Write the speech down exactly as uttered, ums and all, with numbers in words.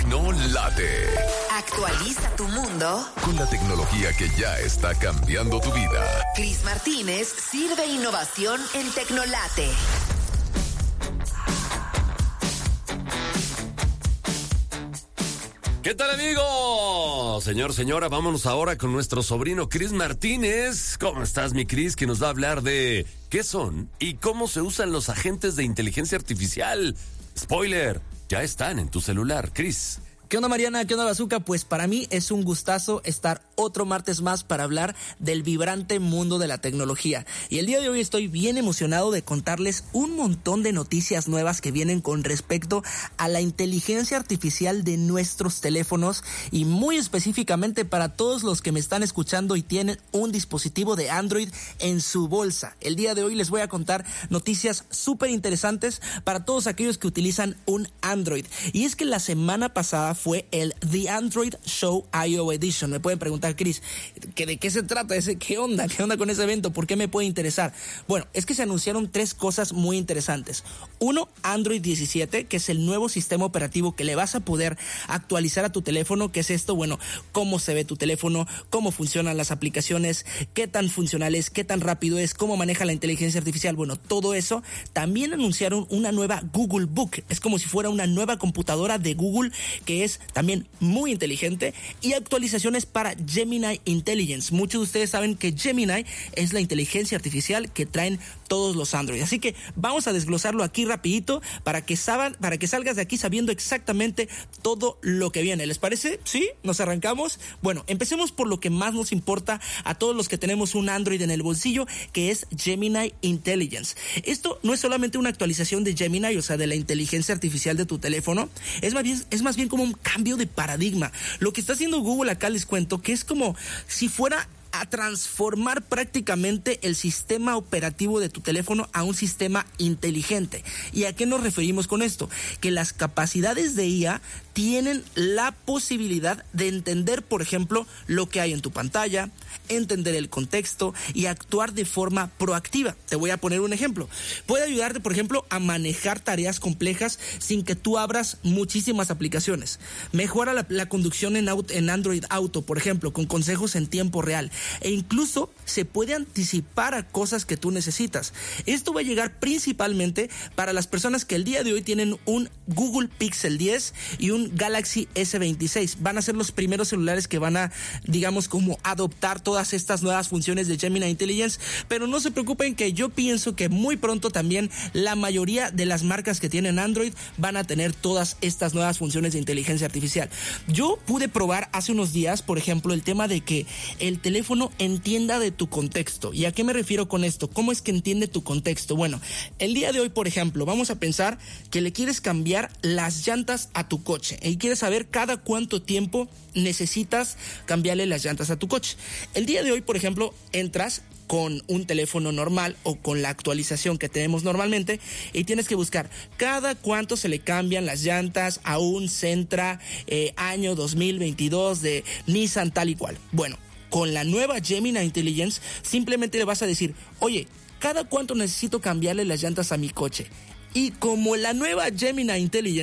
Tecnolate. Actualiza tu mundo Con la tecnología que ya está cambiando tu vida. Cris Martínez sirve innovación en Tecnolate. ¿Qué tal, amigos? Señor, señora, vámonos ahora con nuestro sobrino Cris Martínez. ¿Cómo estás, mi Cris? Que nos va a hablar de qué son y cómo se usan los agentes de inteligencia artificial. Spoiler, ya están en tu celular, Cris. ¿Qué onda, Mariana? ¿Qué onda, Bazooka? Pues para mí es un gustazo estar otro martes más para hablar del vibrante mundo de la tecnología. Y el día de hoy estoy bien emocionado de contarles un montón de noticias nuevas que vienen con respecto a la inteligencia artificial de nuestros teléfonos y muy específicamente para todos los que me están escuchando y tienen un dispositivo de Android en su bolsa. El día de hoy les voy a contar noticias súper interesantes para todos aquellos que utilizan un Android. Y es que la semana pasada fue el The Android Show I O Edition. Me pueden preguntar, Cris, ¿que ¿de qué se trata ese? ¿Qué onda? ¿Qué onda con ese evento? ¿Por qué me puede interesar? Bueno, es que se anunciaron tres cosas muy interesantes. Uno, Android diecisiete, que es el nuevo sistema operativo que le vas a poder actualizar a tu teléfono. ¿Qué es esto? Bueno, cómo se ve tu teléfono, cómo funcionan las aplicaciones, qué tan funcional es, qué tan rápido es, cómo maneja la inteligencia artificial. Bueno, todo eso. También anunciaron una nueva Google Book. Es como si fuera una nueva computadora de Google que es también muy inteligente, y actualizaciones para Gemini Intelligence. Muchos de ustedes saben que Gemini es la inteligencia artificial que traen todos los Android. Así que vamos a desglosarlo aquí rapidito para que saban, para que salgas de aquí sabiendo exactamente todo lo que viene. ¿Les parece? ¿Sí? ¿Nos arrancamos? Bueno, empecemos por lo que más nos importa a todos los que tenemos un Android en el bolsillo, que es Gemini Intelligence. Esto no es solamente una actualización de Gemini, o sea, de la inteligencia artificial de tu teléfono, es más bien, es más bien como un cambio de paradigma. Lo que está haciendo Google acá, les cuento que es como si fuera a transformar prácticamente el sistema operativo de tu teléfono a un sistema inteligente. ¿Y a qué nos referimos con esto? Que las capacidades de I A tienen la posibilidad de entender, por ejemplo, lo que hay en tu pantalla, entender el contexto y actuar de forma proactiva. Te voy a poner un ejemplo. Puede ayudarte, por ejemplo, a manejar tareas complejas sin que tú abras muchísimas aplicaciones. Mejora la, la conducción en, auto, en Android Auto, por ejemplo, con consejos en tiempo real. E incluso se puede anticipar a cosas que tú necesitas. Esto va a llegar principalmente para las personas que el día de hoy tienen un Google Pixel diez y un Galaxy ese veintiséis. Van a ser los primeros celulares que van a, digamos, como adoptar todas estas nuevas funciones de Gemini Intelligence, pero no se preocupen, que yo pienso que muy pronto también la mayoría de las marcas que tienen Android van a tener todas estas nuevas funciones de inteligencia artificial. Yo pude probar hace unos días, por ejemplo, el tema de que el teléfono entienda de tu contexto. ¿Y a qué me refiero con esto? ¿Cómo es que entiende tu contexto? Bueno, el día de hoy, por ejemplo, vamos a pensar que le quieres cambiar las llantas a tu coche y quieres saber cada cuánto tiempo necesitas cambiarle las llantas a tu coche. El día de hoy, por ejemplo, entras con un teléfono normal o con la actualización que tenemos normalmente y tienes que buscar cada cuánto se le cambian las llantas a un Sentra eh, año dos mil veintidós de Nissan tal y cual. Bueno, con la nueva Gemini Intelligence simplemente le vas a decir, oye, ¿cada cuánto necesito cambiarle las llantas a mi coche? Y como la nueva Gemini Intelligence